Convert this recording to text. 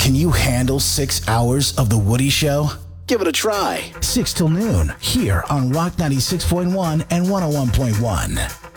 Can you handle 6 hours of The Woody Show? Give it a try. 6 till noon here on Rock 96.1 and 101.1.